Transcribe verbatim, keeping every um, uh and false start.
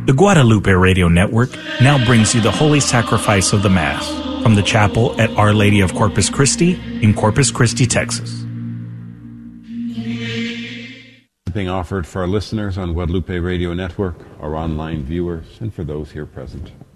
The Guadalupe Radio Network now brings you the Holy Sacrifice of the Mass from the chapel at Our Lady of Corpus Christi in Corpus Christi, Texas. Being offered for our listeners on Guadalupe Radio Network, our online viewers, and for those here present.